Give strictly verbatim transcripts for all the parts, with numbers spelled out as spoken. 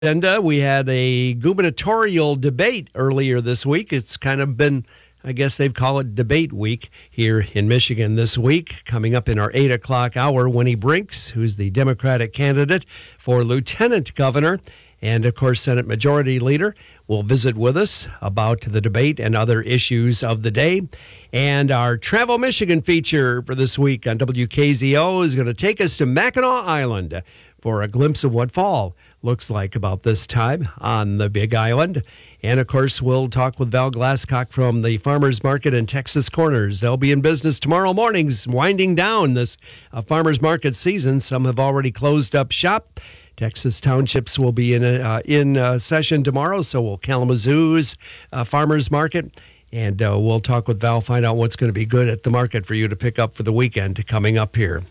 agenda. We had a gubernatorial debate earlier this week. It's kind of been, I guess they've called it debate week here in Michigan this week. Coming up in our eight o'clock hour, Winnie Brinks, who's the Democratic candidate for lieutenant governor, and of course Senate Majority Leader, will visit with us about the debate and other issues of the day. And our Travel Michigan feature for this week on W K Z O is going to take us to Mackinac Island for a glimpse of what fall looks like about this time on the Big Island. And, of course, we'll talk with Val Glasscock from the Farmers Market in Texas Corners. They'll be in business tomorrow mornings, winding down this uh, Farmers Market season. Some have already closed up shop. Texas Townships will be in a, uh, in uh, session tomorrow, so will Kalamazoo's uh, Farmers Market. And uh, we'll talk with Val, find out what's going to be good at the market for you to pick up for the weekend coming up here.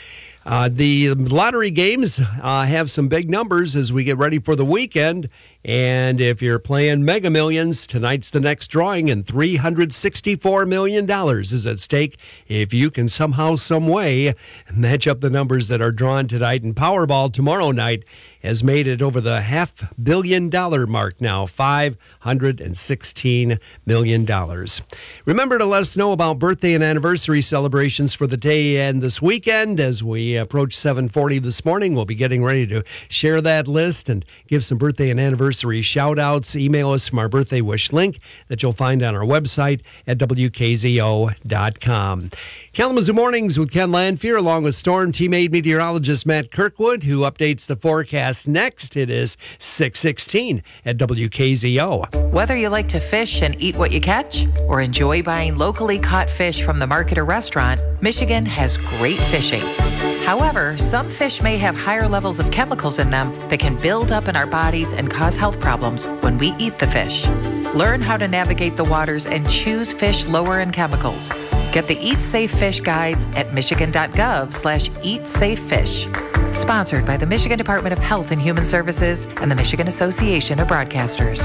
Uh, the lottery games uh, have some big numbers as we get ready for the weekend. And if you're playing Mega Millions, tonight's the next drawing, and three hundred sixty-four million dollars is at stake if you can somehow, some way, match up the numbers that are drawn tonight. And Powerball tomorrow night has made it over the half billion dollar mark now, five hundred sixteen million dollars. Remember to let us know about birthday and anniversary celebrations for the day and this weekend. As we approach seven forty this morning, we'll be getting ready to share that list and give some birthday and anniversary shout outs. Email us from our birthday wish link that you'll find on our website at W K Z O dot com. Kalamazoo Mornings with Ken Lanfear, along with Storm Team-Aid meteorologist Matt Kirkwood, who updates the forecast next. It is six sixteen at W K Z O. Whether you like to fish and eat what you catch, or enjoy buying locally caught fish from the market or restaurant, Michigan has great fishing. However, some fish may have higher levels of chemicals in them that can build up in our bodies and cause health problems when we eat the fish. Learn how to navigate the waters and choose fish lower in chemicals. Get the Eat Safe Fish guides at michigan.gov slash eat safe fish. Sponsored by the Michigan Department of Health and Human Services and the Michigan Association of Broadcasters.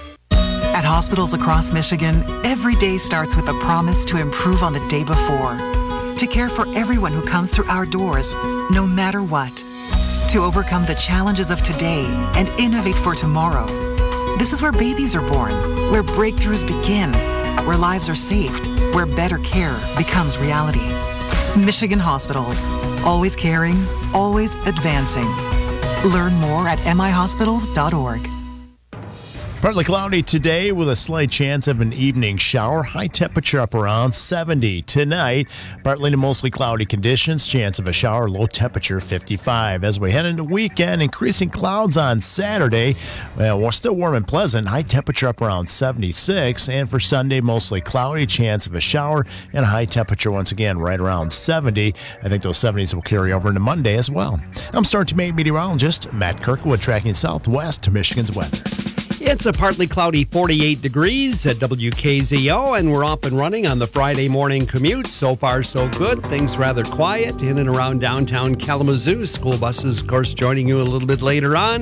At hospitals across Michigan, every day starts with a promise to improve on the day before. To care for everyone who comes through our doors, no matter what. To overcome the challenges of today and innovate for tomorrow. This is where babies are born, where breakthroughs begin, where lives are saved, where better care becomes reality. Michigan Hospitals. Always caring, always advancing. Learn more at m i hospitals dot org. Partly cloudy today with a slight chance of an evening shower. High temperature up around seventy. Tonight, partly to mostly cloudy conditions. Chance of a shower. Low temperature fifty-five. As we head into the weekend, increasing clouds on Saturday. Well, we're still warm and pleasant. High temperature up around seventy-six. And for Sunday, mostly cloudy. Chance of a shower and a high temperature once again right around seventy. I think those seventies will carry over into Monday as well. I'm Storm Team-Aid meteorologist Matt Kirkwood, tracking southwest to Michigan's weather. It's a partly cloudy forty-eight degrees at W K Z O, and we're off and running on the Friday morning commute. So far, so good. Things rather quiet in and around downtown Kalamazoo. School buses, of course, joining you a little bit later on.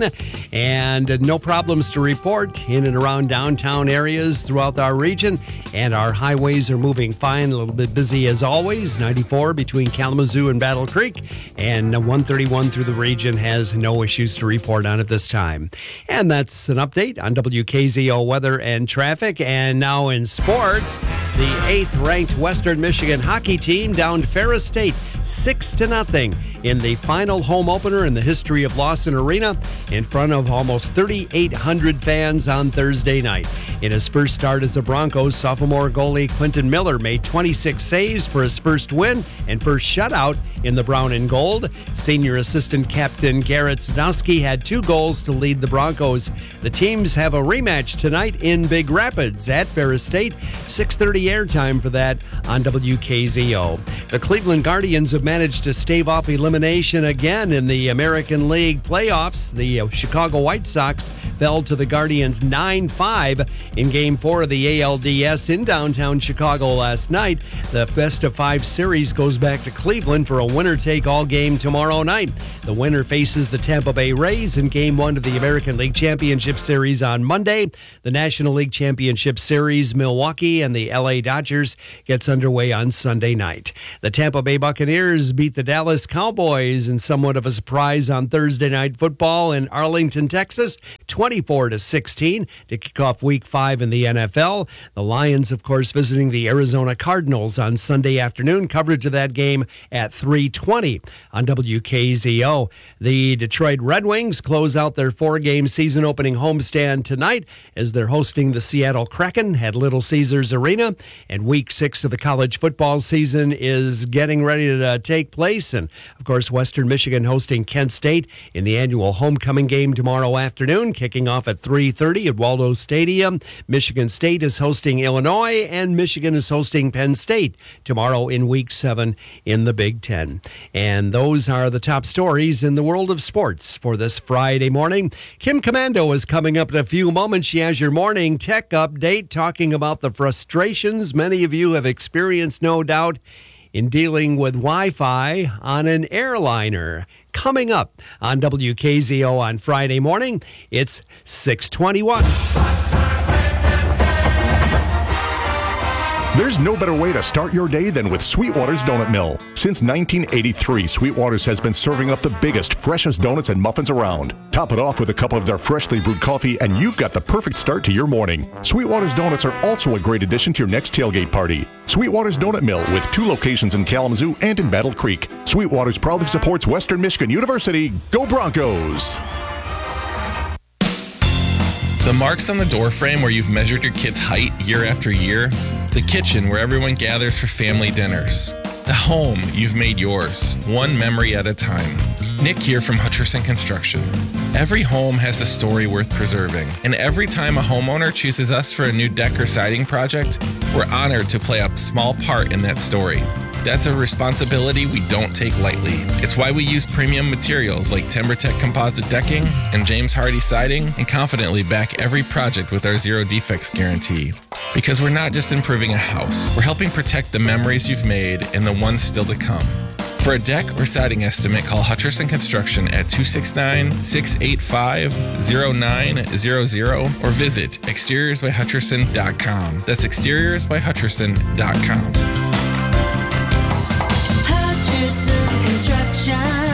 And no problems to report in and around downtown areas throughout our region. And our highways are moving fine, a little bit busy as always. ninety-four between Kalamazoo and Battle Creek. And one thirty-one through the region has no issues to report on at this time. And that's an update on W K Z O weather and traffic. And now in sports, the eighth-ranked Western Michigan hockey team downed Ferris State six to nothing in the final home opener in the history of Lawson Arena in front of almost thirty-eight hundred fans on Thursday night. In his first start as a Broncos, sophomore goalie Quentin Miller made twenty-six saves for his first win and first shutout in the brown and gold. Senior assistant captain Garrett Sadowski had two goals to lead the Broncos. The teams have a rematch tonight in Big Rapids at Ferris State. six thirty airtime for that on W K Z O. The Cleveland Guardians have managed to stave off elimination again in the American League playoffs. The Chicago White Sox fell to the Guardians nine five in Game four of the A L D S in downtown Chicago last night. The best of five series goes back to Cleveland for a winner-take-all game tomorrow night. The winner faces the Tampa Bay Rays in Game one of the American League Championship Series on Monday. The National League Championship Series, Milwaukee and the L A Dodgers, gets underway on Sunday night. The Tampa Bay Buccaneers Raiders beat the Dallas Cowboys in somewhat of a surprise on Thursday Night Football in Arlington, Texas, twenty-four to sixteen to kick off week five in the N F L. The Lions, of course, visiting the Arizona Cardinals on Sunday afternoon. Coverage of that game at three twenty on W K Z O. The Detroit Red Wings close out their four-game season opening homestand tonight as they're hosting the Seattle Kraken at Little Caesars Arena. And week six of the college football season is getting ready to uh, take place. And, of course, Western Michigan hosting Kent State in the annual homecoming game tomorrow afternoon, kicking off at three thirty at Waldo Stadium. Michigan State is hosting Illinois, and Michigan is hosting Penn State tomorrow in week seven in the Big Ten. And those are the top stories in the world of sports for this Friday morning. Kim Commando is coming up in a few moments. She has your morning tech update, talking about the frustrations many of you have experienced, no doubt, in dealing with Wi-Fi on an airliner. Coming up on W K Z O on Friday morning, it's six twenty-one. There's no better way to start your day than with Sweetwater's Donut Mill. Since nineteen eighty-three, Sweetwater's has been serving up the biggest, freshest donuts and muffins around. Top it off with a cup of their freshly brewed coffee, and you've got the perfect start to your morning. Sweetwater's Donuts are also a great addition to your next tailgate party. Sweetwater's Donut Mill, with two locations in Kalamazoo and in Battle Creek. Sweetwater's proudly supports Western Michigan University. Go Broncos! The marks on the doorframe where you've measured your kid's height year after year. The kitchen where everyone gathers for family dinners. The home you've made yours, one memory at a time. Nick here from Hutcherson Construction. Every home has a story worth preserving, and every time a homeowner chooses us for a new deck or siding project, we're honored to play a small part in that story. That's a responsibility we don't take lightly. It's why we use premium materials like TimberTech composite decking and James Hardie siding, and confidently back every project with our zero defects guarantee. Because we're not just improving a house, we're helping protect the memories you've made and the ones still to come. For a deck or siding estimate, call Hutcherson Construction at two six nine, six eight five, zero nine zero zero or visit exteriors by hutcherson dot com. That's exteriors by hutcherson dot com. Hutcherson Construction,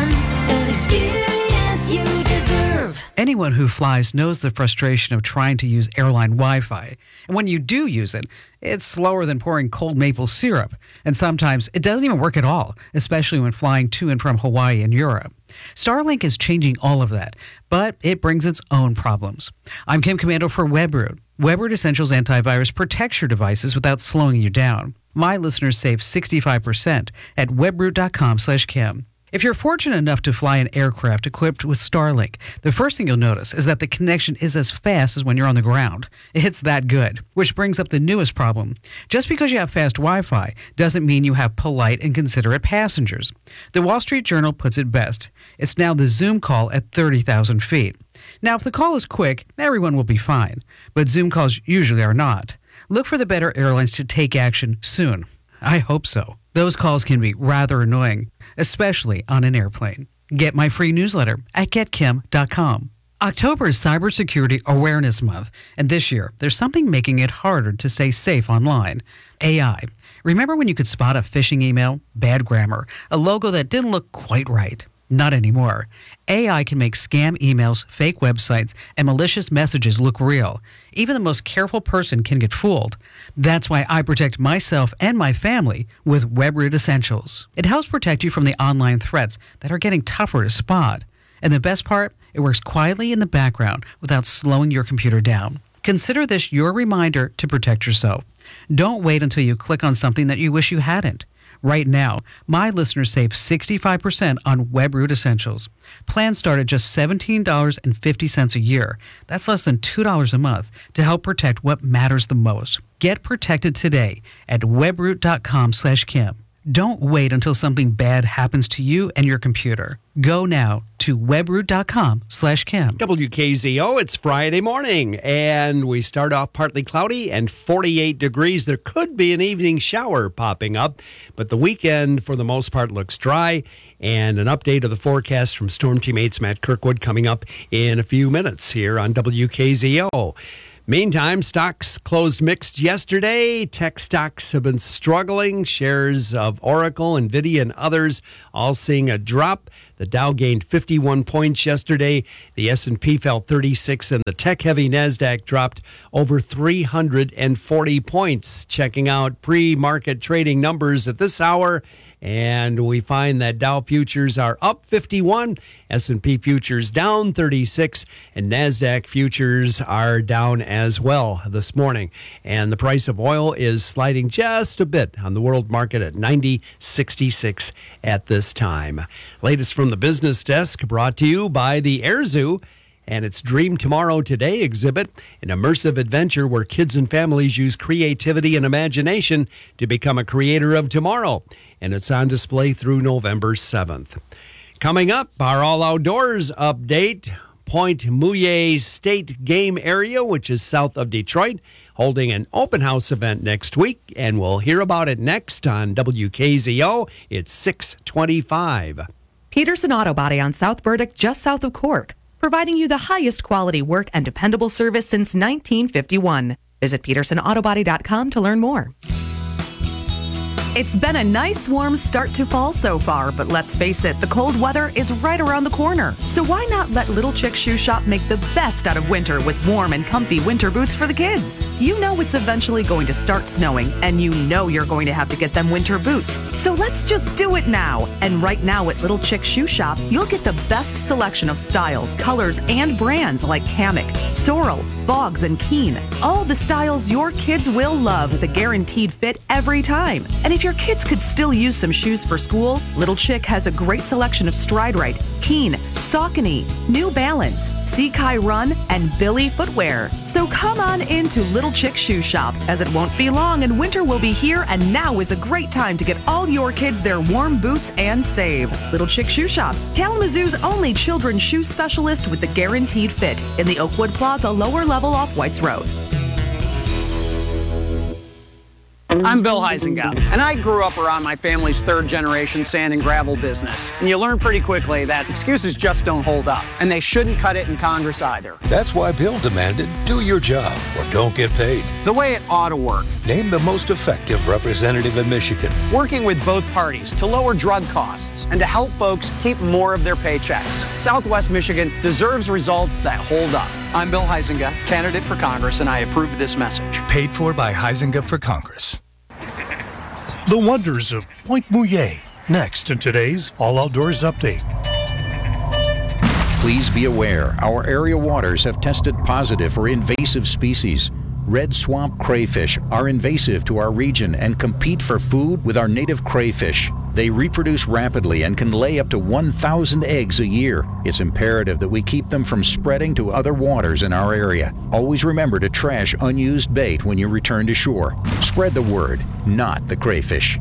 an experience you deserve. Anyone who flies knows the frustration of trying to use airline Wi-Fi. And when you do use it, it's slower than pouring cold maple syrup. And sometimes it doesn't even work at all, especially when flying to and from Hawaii and Europe. Starlink is changing all of that, but it brings its own problems. I'm Kim Commando for WebRoot. WebRoot Essentials Antivirus protects your devices without slowing you down. My listeners save sixty-five percent at webroot.com slash Kim. If you're fortunate enough to fly an aircraft equipped with Starlink, the first thing you'll notice is that the connection is as fast as when you're on the ground. It's that good. Which brings up the newest problem. Just because you have fast Wi-Fi doesn't mean you have polite and considerate passengers. The Wall Street Journal puts it best. It's now the Zoom call at thirty thousand feet. Now, if the call is quick, everyone will be fine. But Zoom calls usually are not. Look for the better airlines to take action soon. I hope so. Those calls can be rather annoying, especially on an airplane. Get my free newsletter at get kim dot com. October is Cybersecurity Awareness Month, and this year, there's something making it harder to stay safe online. A I. Remember when you could spot a phishing email, bad grammar, a logo that didn't look quite right? Not anymore. A I can make scam emails, fake websites, and malicious messages look real. Even the most careful person can get fooled. That's why I protect myself and my family with WebRoot Essentials. It helps protect you from the online threats that are getting tougher to spot. And the best part, it works quietly in the background without slowing your computer down. Consider this your reminder to protect yourself. Don't wait until you click on something that you wish you hadn't. Right now, my listeners save sixty-five percent on WebRoot Essentials. Plans start at just seventeen dollars and fifty cents a year. That's less than two dollars a month to help protect what matters the most. Get protected today at webroot.com slash Kim. Don't wait until something bad happens to you and your computer. Go now to webroot.com slash Kim. W K Z O, it's Friday morning, and we start off partly cloudy and forty-eight degrees. There could be an evening shower popping up, but the weekend, for the most part, looks dry. And an update of the forecast from Storm Team eight's Matt Kirkwood coming up in a few minutes here on W K Z O. Meantime, stocks closed mixed yesterday. Tech stocks have been struggling. Shares of Oracle, Nvidia, and others all seeing a drop. The Dow gained fifty-one points yesterday. The S and P fell thirty-six, and the tech-heavy NASDAQ dropped over three hundred forty points. Checking out pre-market trading numbers at this hour, and we find that Dow futures are up fifty-one, S and P futures down thirty-six, and NASDAQ futures are down as well this morning. And the price of oil is sliding just a bit on the world market at ninety sixty-six at this time. Latest from the business desk brought to you by the Air Zoo and its Dream Tomorrow Today exhibit, an immersive adventure where kids and families use creativity and imagination to become a creator of tomorrow. And it's on display through November seventh. Coming up, our All Outdoors update. Point Mouillet State Game Area, which is south of Detroit, holding an open house event next week, and we'll hear about it next on W K Z O. It's six twenty-five. Peterson Auto Body on South Burdick, just south of Cork, providing you the highest quality work and dependable service since nineteen fifty-one. Visit peterson auto body dot com to learn more. It's been a nice warm start to fall so far, but let's face it, the cold weather is right around the corner. So why not let Little Chick Shoe Shop make the best out of winter with warm and comfy winter boots for the kids? You know it's eventually going to start snowing, and you know you're going to have to get them winter boots. So let's just do it now. And right now at Little Chick Shoe Shop, you'll get the best selection of styles, colors, and brands like Hammock, Sorrel, Boggs, and Keen. All the styles your kids will love with a guaranteed fit every time. And if your kids could still use some shoes for school, Little Chick has a great selection of Stride Rite, Keen, Saucony, New Balance, Seakai Run, and Billy footwear. So come on into Little Chick Shoe Shop, as it won't be long and winter will be here, and now is a great time to get all your kids their warm boots and save. Little Chick Shoe Shop, Kalamazoo's only children's shoe specialist with the guaranteed fit in the Oakwood Plaza lower level off Whites Road. I'm Bill Huizenga, and I grew up around my family's third generation sand and gravel business. And you learn pretty quickly that excuses just don't hold up, and they shouldn't cut it in Congress either. That's why Bill demanded, do your job or don't get paid. The way it ought to work. Name the most effective representative in Michigan. Working with both parties to lower drug costs and to help folks keep more of their paychecks. Southwest Michigan deserves results that hold up. I'm Bill Huizenga, candidate for Congress, and I approve this message. Paid for by Huizenga for Congress. The wonders of Point Mouillet, next in today's All Outdoors Update. Please be aware, our area waters have tested positive for invasive species. Red swamp crayfish are invasive to our region and compete for food with our native crayfish. They reproduce rapidly and can lay up to one thousand eggs a year. It's imperative that we keep them from spreading to other waters in our area. Always remember to trash unused bait when you return to shore. Spread the word, not the crayfish.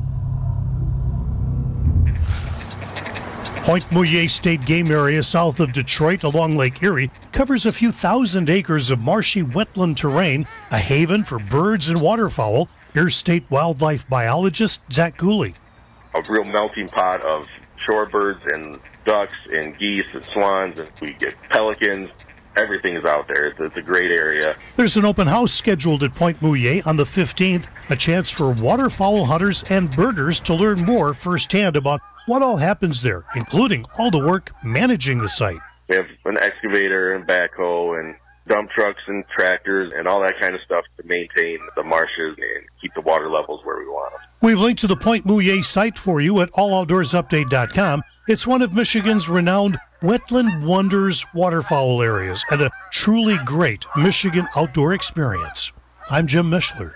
Point Mouillet State Game Area south of Detroit along Lake Erie covers a few thousand acres of marshy wetland terrain, a haven for birds and waterfowl. Here's state wildlife biologist Zach Cooley. A real melting pot of shorebirds and ducks and geese and swans, and we get pelicans. Everything is out there. It's, it's a great area. There's an open house scheduled at Point Mouillet on the fifteenth, a chance for waterfowl hunters and birders to learn more firsthand about what all happens there, including all the work managing the site. We have an excavator and backhoe and dump trucks and tractors and all that kind of stuff to maintain the marshes and keep the water levels where we want them. We've linked to the Point Mouillet site for you at all outdoors update dot com. It's one of Michigan's renowned wetland wonders waterfowl areas and a truly great Michigan outdoor experience. I'm Jim Mishler.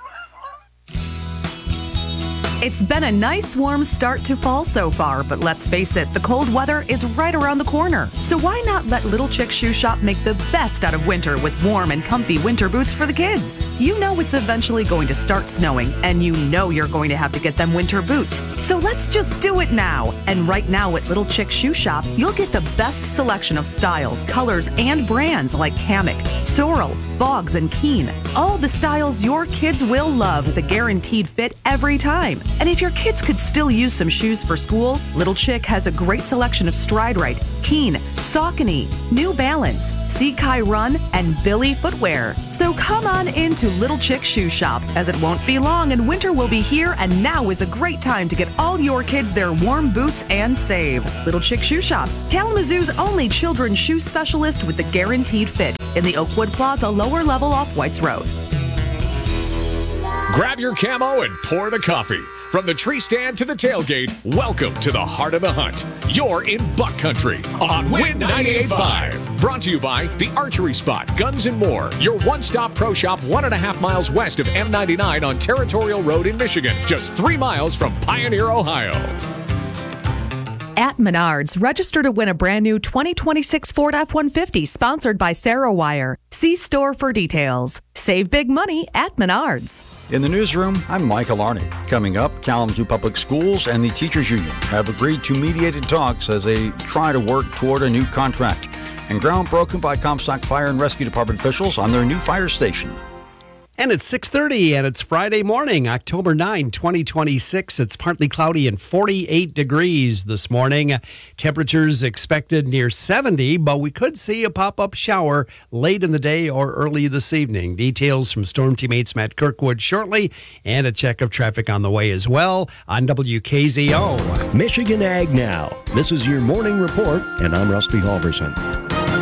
It's been a nice warm start to fall so far, but let's face it, the cold weather is right around the corner. So why not let Little Chick Shoe Shop make the best out of winter with warm and comfy winter boots for the kids? You know it's eventually going to start snowing, and you know you're going to have to get them winter boots. So let's just do it now. And right now at Little Chick Shoe Shop, you'll get the best selection of styles, colors, and brands like Hammock, Sorrel, Boggs, and Keen. All the styles your kids will love with a guaranteed fit every time. And if your kids could still use some shoes for school, Little Chick has a great selection of Stride Rite, Keen, Saucony, New Balance, Seakai Run, and Billy footwear. So come on into Little Chick Shoe Shop, as it won't be long and winter will be here, and now is a great time to get all your kids their warm boots and save. Little Chick Shoe Shop, Kalamazoo's only children's shoe specialist with the guaranteed fit, in the Oakwood Plaza lower level off Whites Road. Grab your camo and pour the coffee. From the tree stand to the tailgate, welcome to the heart of the hunt. You're in Buck Country on Win ninety-eight point five. Brought to you by The Archery Spot, Guns and More, your one-stop pro shop one and a half miles west of M ninety-nine on Territorial Road in Michigan, just three miles from Pioneer, Ohio. At Menards, register to win a brand new twenty twenty-six Ford F one fifty sponsored by Sarah Wire. See store for details. Save big money at Menards. In the newsroom, I'm Michael Arney. Coming up, Kalamazoo Public Schools and the Teachers Union have agreed to mediated talks as they try to work toward a new contract. And ground broken by Comstock Fire and Rescue Department officials on their new fire station. And it's six thirty, and it's Friday morning, October ninth, twenty twenty-six. It's partly cloudy and forty-eight degrees this morning. Temperatures expected near seventy, but we could see a pop-up shower late in the day or early this evening. Details from Storm Teammates Matt Kirkwood shortly, and a check of traffic on the way as well on W K Z O. Michigan Ag Now. This is your morning report, and I'm Rusty Halverson.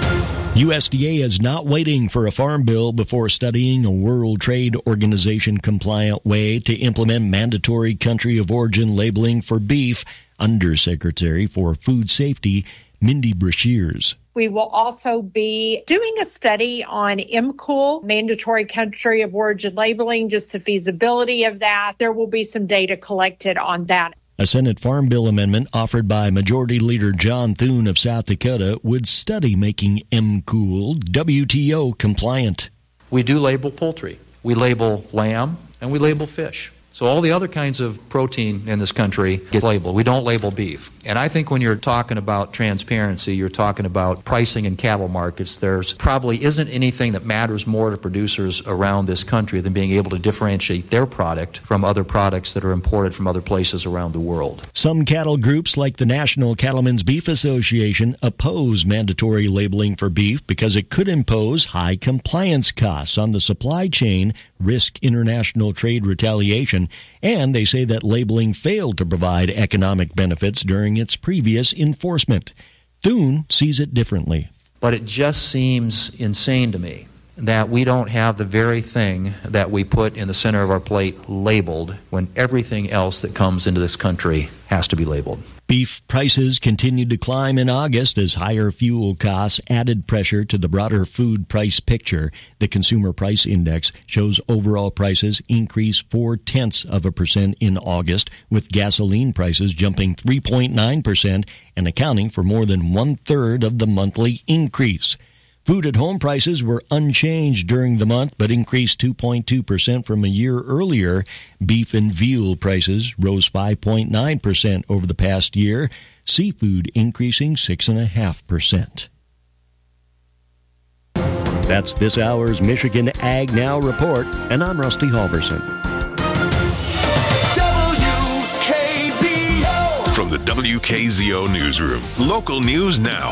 U S D A is not waiting for a farm bill before studying a World Trade Organization compliant way to implement mandatory country of origin labeling for beef. Undersecretary for Food Safety, Mindy Brashears. We will also be doing a study on M C O L, mandatory country of origin labeling, just the feasibility of that. There will be some data collected on that. A Senate Farm Bill amendment offered by Majority Leader John Thune of South Dakota would study making M C O L W T O compliant. We do label poultry. We label lamb, and we label fish. So all the other kinds of protein in this country get labeled. We don't label beef. And I think when you're talking about transparency, you're talking about pricing in cattle markets, there's probably isn't anything that matters more to producers around this country than being able to differentiate their product from other products that are imported from other places around the world. Some cattle groups like the National Cattlemen's Beef Association oppose mandatory labeling for beef because it could impose high compliance costs on the supply chain, risk international trade retaliation, and they say that labeling failed to provide economic benefits during its previous enforcement. Thune sees it differently. But it just seems insane to me that we don't have the very thing that we put in the center of our plate labeled when everything else that comes into this country has to be labeled. Beef prices continued to climb in August as higher fuel costs added pressure to the broader food price picture. The Consumer Price Index shows overall prices increase four-tenths of a percent in August, with gasoline prices jumping three point nine percent and accounting for more than one-third of the monthly increase. Food at home prices were unchanged during the month, but increased two point two percent from a year earlier. Beef and veal prices rose five point nine percent over the past year, seafood increasing six point five percent. That's this hour's Michigan Ag Now report, and I'm Rusty Halverson. W K Z O. From the W K Z O Newsroom, local news now.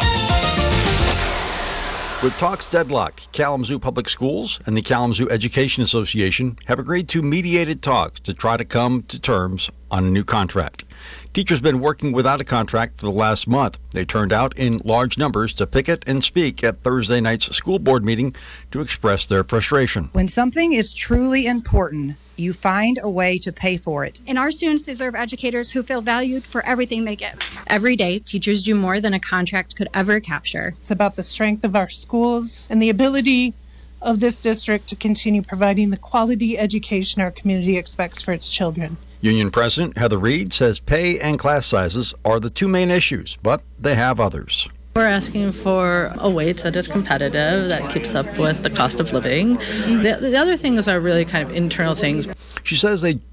With talks deadlocked, Kalamazoo Public Schools and the Kalamazoo Education Association have agreed to mediated talks to try to come to terms on a new contract. Teachers have been working without a contract for the last month. They turned out in large numbers to picket and speak at Thursday night's school board meeting to express their frustration. When something is truly important, you find a way to pay for it. And our students deserve educators who feel valued for everything they give. Every day, teachers do more than a contract could ever capture. It's about the strength of our schools and the ability of this district to continue providing the quality education our community expects for its children. Union President Heather Reed says pay and class sizes are the two main issues, but they have others. We're asking for a wage that is competitive, that keeps up with the cost of living. The, the other things are really kind of internal things. She says they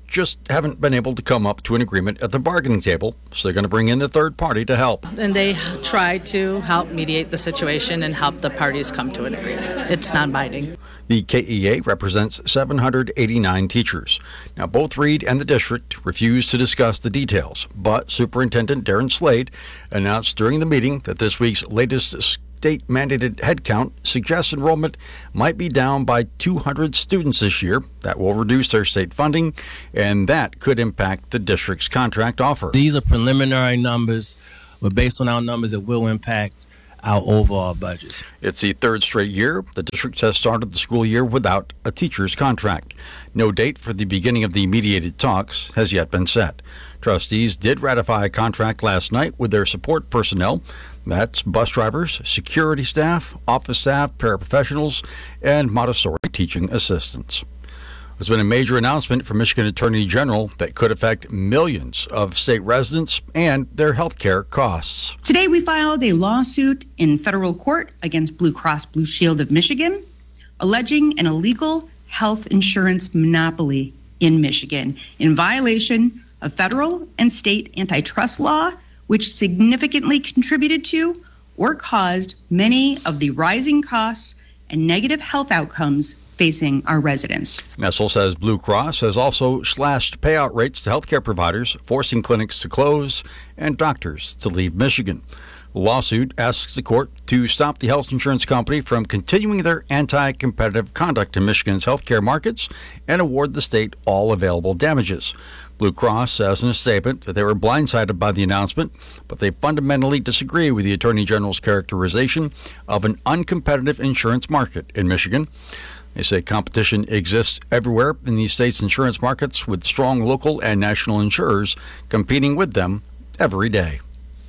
just haven't been able to come up to an agreement at the bargaining table, so they're going to bring in the third party to help. And they try to help mediate the situation and help the parties come to an agreement. It's non-binding. The K E A represents seven hundred eighty-nine teachers. Now, both Reed and the district refused to discuss the details, but Superintendent Darren Slade announced during the meeting that this week's latest state-mandated headcount suggests enrollment might be down by two hundred students this year. That will reduce their state funding, and that could impact the district's contract offer. These are preliminary numbers, but based on our numbers, it will impact our overall budgets. It's the third straight year the district has started the school year without a teacher's contract. No date for the beginning of the mediated talks has yet been set. Trustees did ratify a contract last night with their support personnel. That's bus drivers, security staff, office staff, paraprofessionals, and Montessori teaching assistants. There's been a major announcement from Michigan Attorney General that could affect millions of state residents and their health care costs. Today we filed a lawsuit in federal court against Blue Cross Blue Shield of Michigan, alleging an illegal health insurance monopoly in Michigan in violation of federal and state antitrust law, which significantly contributed to or caused many of the rising costs and negative health outcomes facing our residents. Nessel says Blue Cross has also slashed payout rates to healthcare providers, forcing clinics to close and doctors to leave Michigan. The lawsuit asks the court to stop the health insurance company from continuing their anti-competitive conduct in Michigan's healthcare markets and award the state all available damages. Blue Cross says in a statement that they were blindsided by the announcement, but they fundamentally disagree with the Attorney General's characterization of an uncompetitive insurance market in Michigan. They say competition exists everywhere in these states' insurance markets, with strong local and national insurers competing with them every day.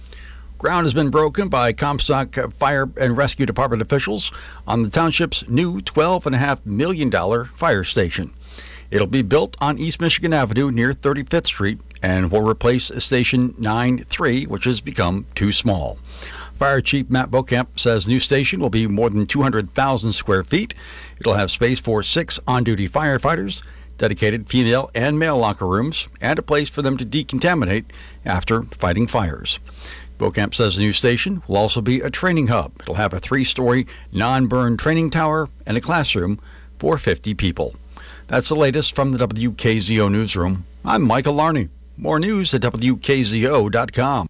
Ground has been broken by Comstock Fire and Rescue Department officials on the township's new twelve point five million dollars fire station. It'll be built on East Michigan Avenue near thirty-fifth Street and will replace Station nine three, which has become too small. Fire Chief Matt Beaucamp says the new station will be more than two hundred thousand square feet. It'll have space for six on-duty firefighters, dedicated female and male locker rooms, and a place for them to decontaminate after fighting fires. Beaucamp says the new station will also be a training hub. It'll have a three-story non-burn training tower and a classroom for fifty people. That's the latest from the W K Z O newsroom. I'm Michael Larney. More news at W K Z O dot com.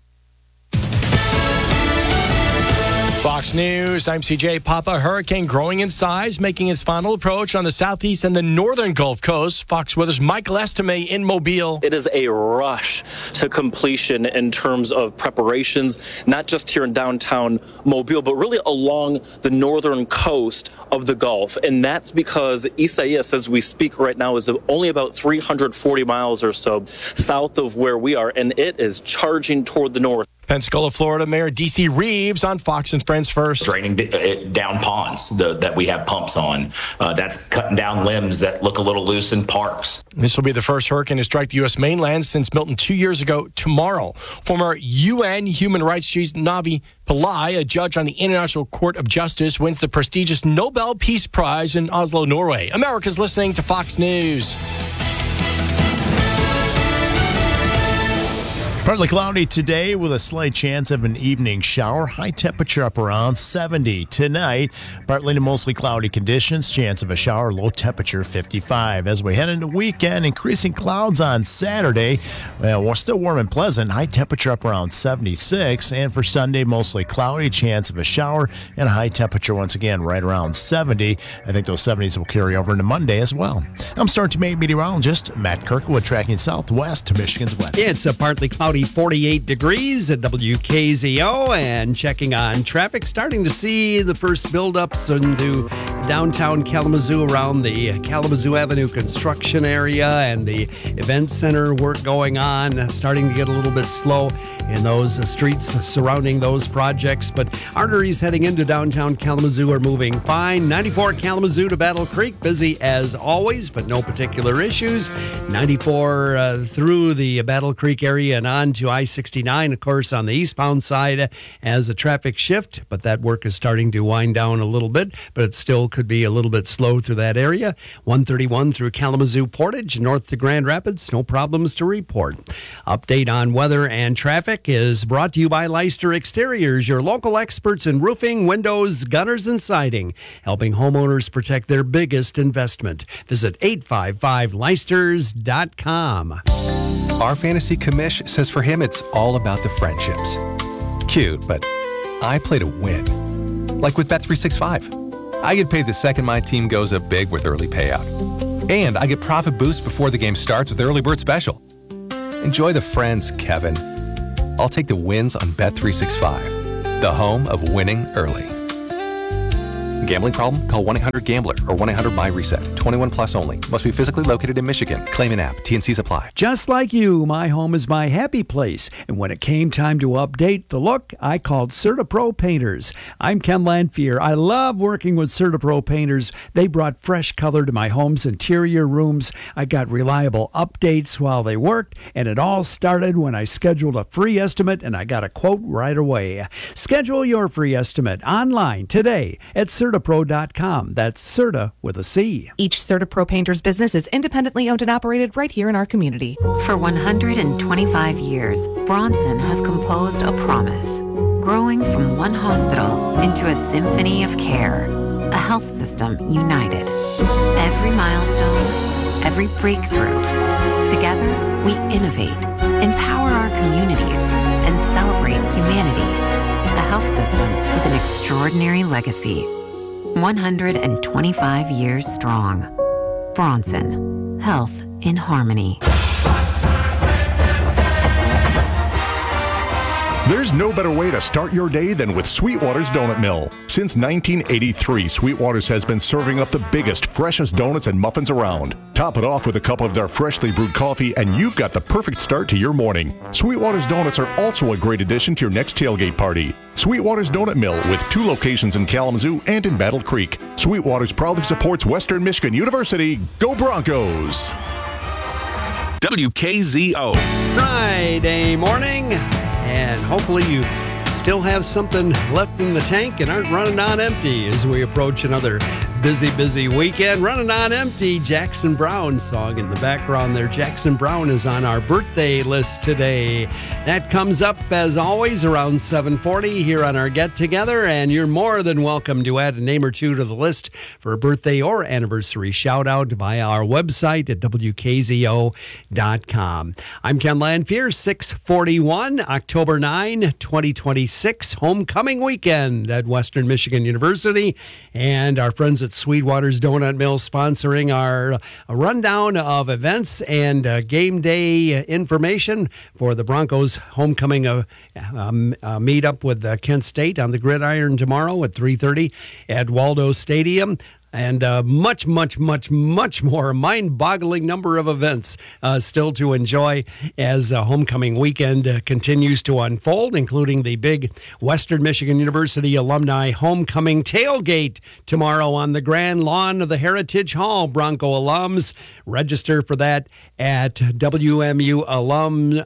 Fox News, I'm C J Papa. Hurricane growing in size, making its final approach on the southeast and the northern Gulf Coast. Fox Weather's Michael Estime in Mobile. It is a rush to completion in terms of preparations, not just here in downtown Mobile, but really along the northern coast of the Gulf. And that's because Isaias, as we speak right now, is only about three hundred forty miles or so south of where we are, and it is charging toward the north. Pensacola, Florida Mayor D C Reeves on Fox and Friends First. Draining down ponds the, that we have pumps on. Uh, that's cutting down limbs that look a little loose in parks. This will be the first hurricane to strike the U S mainland since Milton two years ago tomorrow. Former U N Human Rights Chief Navi Pillay, a judge on the International Court of Justice, wins the prestigious Nobel Peace Prize in Oslo, Norway. America's listening to Fox News. Partly cloudy today with a slight chance of an evening shower. High temperature up around seventy. Tonight, partly to mostly cloudy conditions. Chance of a shower. Low temperature fifty-five. As we head into weekend, increasing clouds on Saturday. Well, we're still warm and pleasant. High temperature up around seventy-six. And for Sunday, mostly cloudy. Chance of a shower and a high temperature once again right around seventy. I think those seventies will carry over into Monday as well. I'm Star two meteorologist Matt Kirkwood, tracking southwest to Michigan's weather. It's a partly cloudy forty-eight degrees at W K Z O, and checking on traffic, starting to see the first buildups into downtown Kalamazoo around the Kalamazoo Avenue construction area and the event center work going on, starting to get a little bit slow in those streets surrounding those projects, but arteries heading into downtown Kalamazoo are moving fine. ninety-four Kalamazoo to Battle Creek, busy as always, but no particular issues. ninety-four uh, through the Battle Creek area and on to I sixty-nine, of course, on the eastbound side as a traffic shift, but that work is starting to wind down a little bit, but it's still could be a little bit slow through that area. one thirty-one through Kalamazoo Portage, north to Grand Rapids. No problems to report. Update on weather and traffic is brought to you by Leister Exteriors, your local experts in roofing, windows, gutters, and siding, helping homeowners protect their biggest investment. Visit eight five five leisters dot com. Our fantasy commish says for him it's all about the friendships. Cute, but I play to win. Like with Bet three sixty-five. I get paid the second my team goes up big with early payout. And I get profit boost before the game starts with the early bird special. Enjoy the friends, Kevin. I'll take the wins on Bet three sixty-five, the home of winning early. Gambling problem? Call one eight hundred gambler or one eight hundred my reset. twenty-one plus only. Must be physically located in Michigan. Claim an app. T N Cs apply. Just like you, my home is my happy place. And when it came time to update the look, I called CertaPro Painters. I'm Ken Lanphier. I love working with CertaPro Painters. They brought fresh color to my home's interior rooms. I got reliable updates while they worked, and it all started when I scheduled a free estimate and I got a quote right away. Schedule your free estimate online today at Certa Pro dot com. That's Certa with a C. Each CertaPro Painters business is independently owned and operated right here in our community. For one hundred twenty-five years, Bronson has composed a promise, growing from one hospital into a symphony of care, a health system united. Every milestone, every breakthrough. Together, we innovate, empower our communities, and celebrate humanity. A health system with an extraordinary legacy. one hundred twenty-five years strong. Bronson. Health in harmony. There's no better way to start your day than with Sweetwater's Donut Mill. Since nineteen eighty-three, Sweetwater's has been serving up the biggest, freshest donuts and muffins around. Top it off with a cup of their freshly brewed coffee, and you've got the perfect start to your morning. Sweetwater's Donuts are also a great addition to your next tailgate party. Sweetwater's Donut Mill, with two locations in Kalamazoo and in Battle Creek. Sweetwater's proudly supports Western Michigan University. Go Broncos! W K Z O. Friday morning, and hopefully you still have something left in the tank and aren't running on empty as we approach another busy, busy weekend. Running on empty, Jackson Browne song in the background there. Jackson Browne is on our birthday list today. That comes up, as always, around seven forty here on our get-together, and you're more than welcome to add a name or two to the list for a birthday or anniversary shout-out via our website at W K Z O dot com. I'm Ken Lanphier, six forty-one, October ninth, twenty twenty-six, homecoming weekend at Western Michigan University, and our friends at Sweetwater's Donut Mill sponsoring our uh, rundown of events and uh, game day information for the Broncos homecoming uh, um, uh, meetup with uh, Kent State on the Gridiron tomorrow at three thirty at Waldo Stadium. And uh, much, much, much, much more mind-boggling number of events uh, still to enjoy as uh, homecoming weekend uh, continues to unfold, including the big Western Michigan University alumni homecoming tailgate tomorrow on the grand lawn of the Heritage Hall. Bronco alums register for that at W M U alumni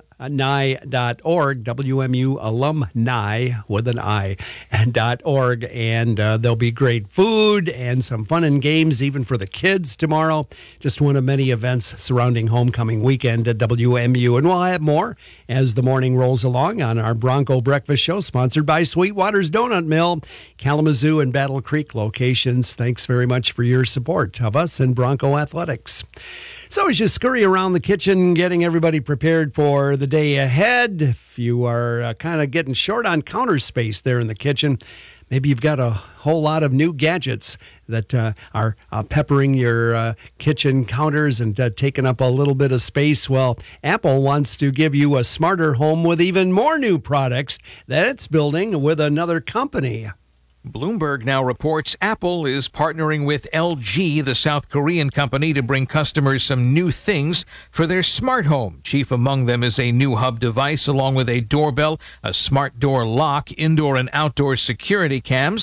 dot org, W M U alumni with an I, dot org, and uh, there'll be great food and some fun and games even for the kids tomorrow. Just one of many events surrounding homecoming weekend at W M U, and we'll have more as the morning rolls along on our Bronco Breakfast Show, sponsored by Sweetwater's Donut Mill, Kalamazoo and Battle Creek locations. Thanks very much for your support of us and Bronco Athletics. So as you scurry around the kitchen, getting everybody prepared for the day ahead, if you are uh, kind of getting short on counter space there in the kitchen, maybe you've got a whole lot of new gadgets that uh, are uh, peppering your uh, kitchen counters and uh, taking up a little bit of space. Well, Apple wants to give you a smarter home with even more new products that it's building with another company. Bloomberg now reports Apple is partnering with L G, the South Korean company, to bring customers some new things for their smart home. Chief among them is a new hub device along with a doorbell, a smart door lock, indoor and outdoor security cams,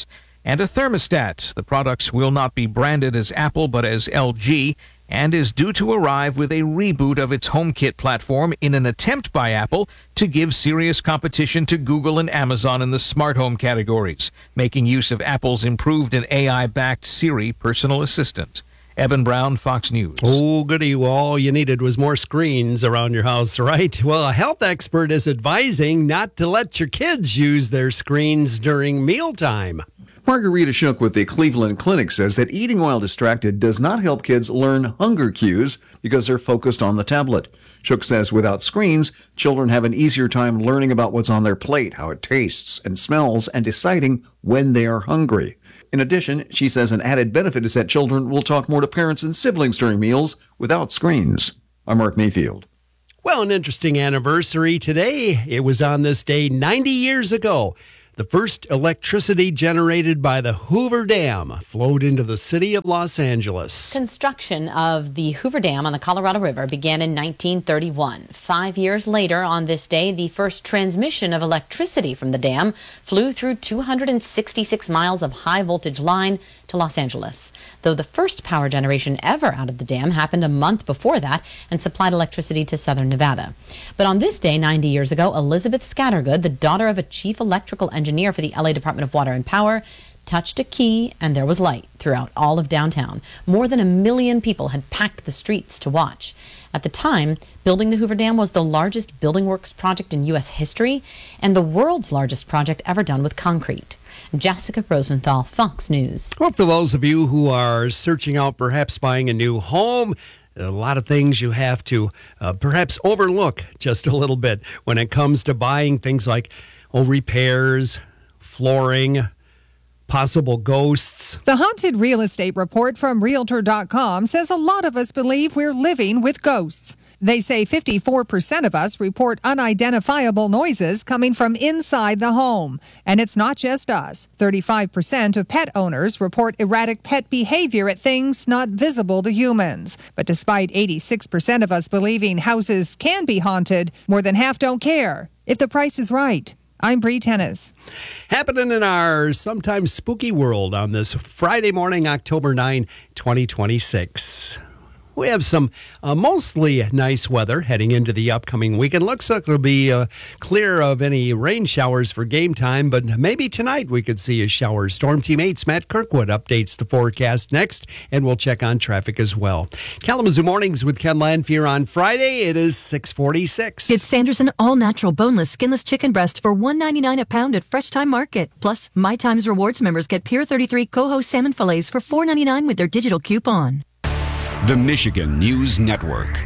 and a thermostat. The products will not be branded as Apple but as L G, and is due to arrive with a reboot of its HomeKit platform in an attempt by Apple to give serious competition to Google and Amazon in the smart home categories, making use of Apple's improved and A I-backed Siri personal assistant. Eben Brown, Fox News. Oh, goody. Well, all you needed was more screens around your house, right? Well, a health expert is advising not to let your kids use their screens during mealtime. Margarita Shook with the Cleveland Clinic says that eating while distracted does not help kids learn hunger cues because they're focused on the tablet. Shook says without screens, children have an easier time learning about what's on their plate, how it tastes and smells, and deciding when they are hungry. In addition, she says an added benefit is that children will talk more to parents and siblings during meals without screens. I'm Mark Mayfield. Well, an interesting anniversary today. It was on this day ninety years ago. The first electricity generated by the Hoover Dam flowed into the city of Los Angeles. Construction of the Hoover Dam on the Colorado River began in nineteen thirty-one. Five years later, on this day, the first transmission of electricity from the dam flew through two hundred sixty-six miles of high-voltage line to Los Angeles, though the first power generation ever out of the dam happened a month before that and supplied electricity to southern Nevada. But on this day, ninety years ago, Elizabeth Scattergood, the daughter of a chief electrical engineer for the L A Department of Water and Power, touched a key and there was light throughout all of downtown. More than a million people had packed the streets to watch. At the time, building the Hoover Dam was the largest building works project in U S history and the world's largest project ever done with concrete. Jessica Rosenthal, Fox News. Well, for those of you who are searching out perhaps buying a new home, a lot of things you have to uh, perhaps overlook just a little bit when it comes to buying things like oh, repairs, flooring, possible ghosts. The Haunted Real Estate Report from Realtor dot com says a lot of us believe we're living with ghosts. They say fifty-four percent of us report unidentifiable noises coming from inside the home. And it's not just us. thirty-five percent of pet owners report erratic pet behavior at things not visible to humans. But despite eighty-six percent of us believing houses can be haunted, more than half don't care if the price is right. I'm Bree Tennis. Happening in our sometimes spooky world on this Friday morning, October ninth, twenty twenty-six. We have some uh, mostly nice weather heading into the upcoming weekend. Looks like it'll be uh, clear of any rain showers for game time, but maybe tonight we could see a shower. Storm Team eight's Matt Kirkwood updates the forecast next, and we'll check on traffic as well. Kalamazoo Mornings with Ken Lanfear on Friday. It is six forty-six. It's Sanderson all-natural boneless skinless chicken breast for one ninety-nine a pound at Fresh Time Market. Plus, My Times Rewards members get Pier thirty-three Coho salmon fillets for four ninety-nine with their digital coupon. The Michigan News Network.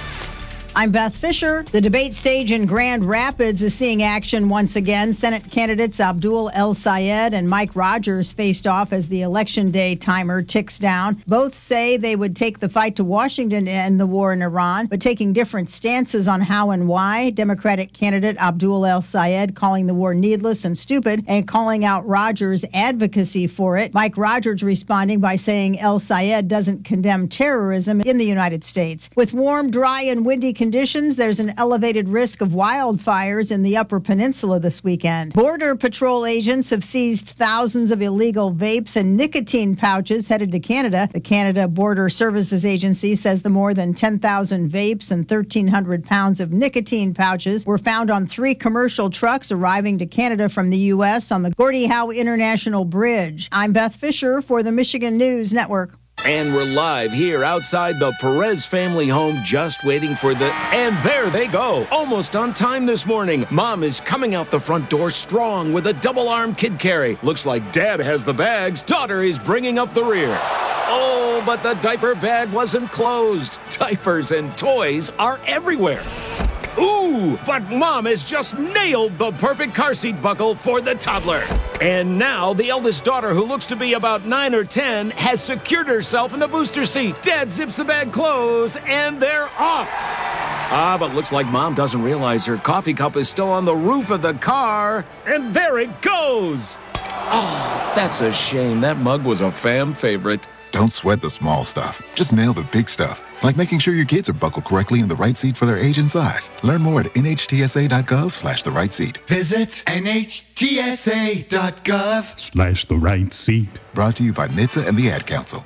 I'm Beth Fisher. The debate stage in Grand Rapids is seeing action once again. Senate candidates Abdul El-Sayed and Mike Rogers faced off as the election day timer ticks down. Both say they would take the fight to Washington to end the war in Iran, but taking different stances on how and why. Democratic candidate Abdul El-Sayed calling the war needless and stupid and calling out Rogers' advocacy for it. Mike Rogers responding by saying El-Sayed doesn't condemn terrorism in the United States. With warm, dry, and windy conditions, there's an elevated risk of wildfires in the Upper Peninsula this weekend. Border Patrol agents have seized thousands of illegal vapes and nicotine pouches headed to Canada. The Canada Border Services Agency says the more than ten thousand vapes and thirteen hundred pounds of nicotine pouches were found on three commercial trucks arriving to Canada from the U S on the Gordie Howe International Bridge. I'm Beth Fisher for the Michigan News Network. And we're live here outside the Perez family home, just waiting for the... And there they go, almost on time this morning. Mom is coming out the front door strong with a double-arm kid carry. Looks like Dad has the bags. Daughter is bringing up the rear. Oh, but the diaper bag wasn't closed. Diapers and toys are everywhere. Ooh, but Mom has just nailed the perfect car seat buckle for the toddler. And now the eldest daughter, who looks to be about nine or ten, has secured herself in the booster seat. Dad zips the bag closed, and they're off. Ah, but looks like Mom doesn't realize her coffee cup is still on the roof of the car. And there it goes. Oh, that's a shame. That mug was a fam favorite. Don't sweat the small stuff. Just nail the big stuff. like making sure your kids are buckled correctly in the right seat for their age and size. Learn more at N H T S A dot gov slash the right seat. Visit N H T S A dot gov Slash the right seat. Brought to you by N H T S A and the Ad Council.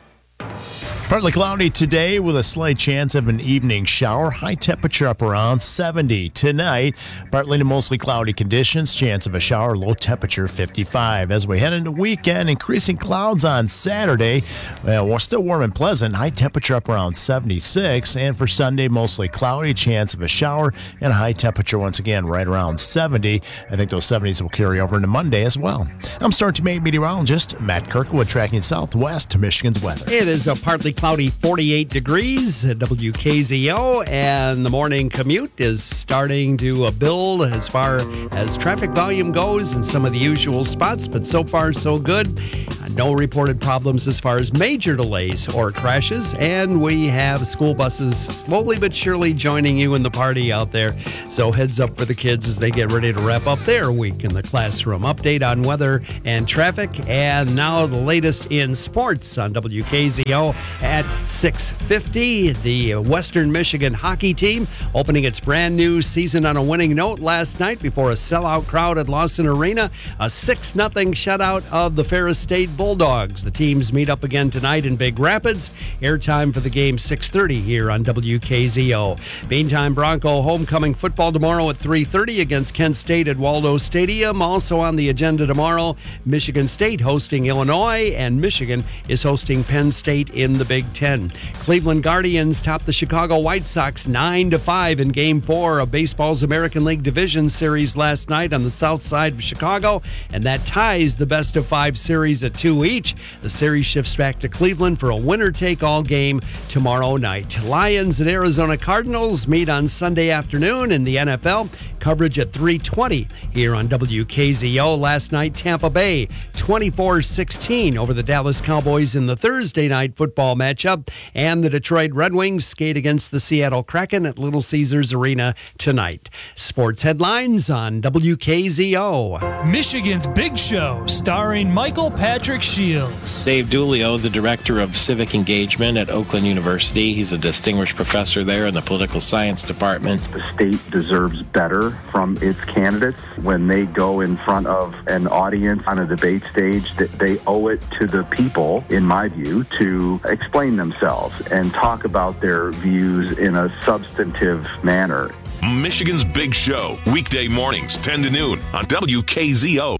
Partly cloudy today with a slight chance of an evening shower. High temperature up around seventy. Tonight, partly to mostly cloudy conditions. Chance of a shower. Low temperature fifty-five. As we head into weekend, increasing clouds on Saturday. Well, we're still warm and pleasant. High temperature up around seventy-six. And for Sunday, mostly cloudy. Chance of a shower and a high temperature once again right around seventy. I think those seventies will carry over into Monday as well. I'm Star two meteorologist Matt Kirkwood tracking southwest to Michigan's weather. It is a partly cloudy forty-eight degrees at W K Z O, and the morning commute is starting to uh, build as far as traffic volume goes in some of the usual spots, but so far so good. Uh, no reported problems as far as major delays or crashes, and we have school buses slowly but surely joining you in the party out there. So heads up for the kids as they get ready to wrap up their week in the classroom. Update on weather and traffic, and now the latest in sports on W K Z O. At six fifty, the Western Michigan hockey team opening its brand new season on a winning note last night before a sellout crowd at Lawson Arena. A six nothing shutout of the Ferris State Bulldogs. The teams meet up again tonight in Big Rapids. Airtime for the game six thirty here on W K Z O. Meantime, Bronco homecoming football tomorrow at three thirty against Kent State at Waldo Stadium. Also on the agenda tomorrow, Michigan State hosting Illinois, and Michigan is hosting Penn State in the Big Ten. Cleveland Guardians topped the Chicago White Sox nine to five in Game four of baseball's American League Division Series last night on the south side of Chicago, and that ties the best of five series at two each. The series shifts back to Cleveland for a winner-take-all game tomorrow night. Lions and Arizona Cardinals meet on Sunday afternoon in the N F L. Coverage at three twenty here on W K Z O. Last night, Tampa Bay twenty-four sixteen over the Dallas Cowboys in the Thursday night football matchup, and the Detroit Red Wings skate against the Seattle Kraken at Little Caesars Arena tonight. Sports headlines on W K Z O. Michigan's Big Show, starring Michael Patrick Shields. Dave Dulio, the Director of Civic Engagement at Oakland University. He's a distinguished professor there in the Political Science Department. The state deserves better from its candidates. When they go in front of an audience on a debate stage, that they owe it to the people, in my view, to explain themselves and talk about their views in a substantive manner. Michigan's Big Show, weekday mornings, ten to noon on W K Z O.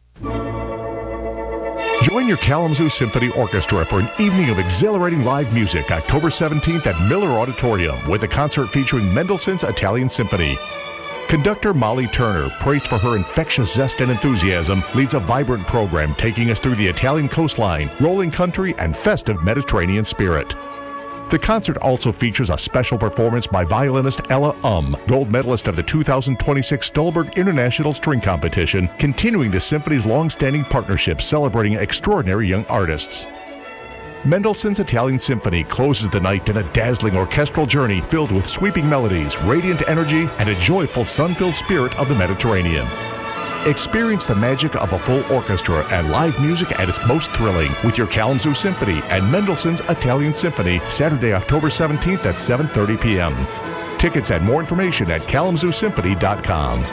Join your Kalamazoo Symphony Orchestra for an evening of exhilarating live music October seventeenth at Miller Auditorium with a concert featuring Mendelssohn's Italian Symphony. Conductor Molly Turner, praised for her infectious zest and enthusiasm, leads a vibrant program taking us through the Italian coastline, rolling country, and festive Mediterranean spirit. The concert also features a special performance by violinist Ella Um, gold medalist of the two thousand twenty-six Stolberg International String Competition, continuing the symphony's long-standing partnership celebrating extraordinary young artists. Mendelssohn's Italian Symphony closes the night in a dazzling orchestral journey filled with sweeping melodies, radiant energy, and a joyful sun-filled spirit of the Mediterranean. Experience the magic of a full orchestra and live music at its most thrilling with your Kalamazoo Symphony and Mendelssohn's Italian Symphony Saturday, October seventeenth at seven thirty p.m. Tickets and more information at kalamazoo symphony dot com.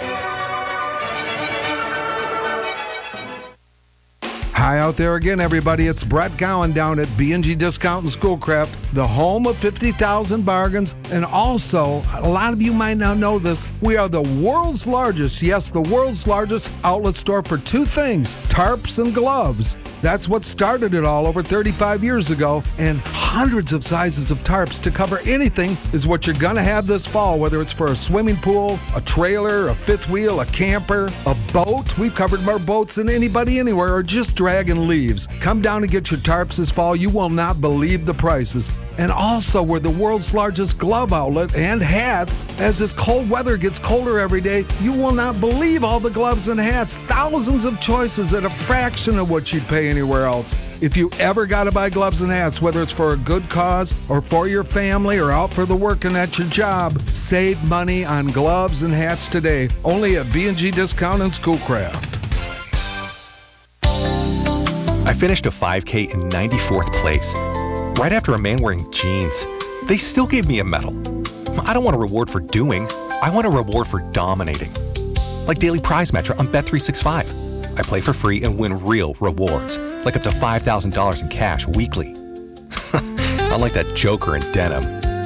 Hi out there again, everybody. It's Brett Gowan down at B and G Discount and Schoolcraft, the home of fifty thousand bargains. And also, a lot of you might not know this, we are the world's largest, yes, the world's largest outlet store for two things, tarps and gloves. That's what started it all over thirty-five years ago, and hundreds of sizes of tarps to cover anything is what you're going to have this fall, whether it's for a swimming pool, a trailer, a fifth wheel, a camper, a boat. We've covered more boats than anybody anywhere, or just dragging leaves. Come down and get your tarps this fall. You will not believe the prices. And also, we're the world's largest glove outlet and hats. As this cold weather gets colder every day, you will not believe all the gloves and hats. Thousands of choices at a fraction of what you'd pay anywhere else. If you ever got to buy gloves and hats, whether it's for a good cause or for your family or out for the working at your job, save money on gloves and hats today. Only at B and G Discount and Schoolcraft. I finished a five K in ninety-fourth place, right after a man wearing jeans. They still gave me a medal. I don't want a reward for doing. I want a reward for dominating. Like Daily Prize Matcher on Bet three sixty-five. I play for free and win real rewards, like up to five thousand dollars in cash weekly. Unlike that joker in denim.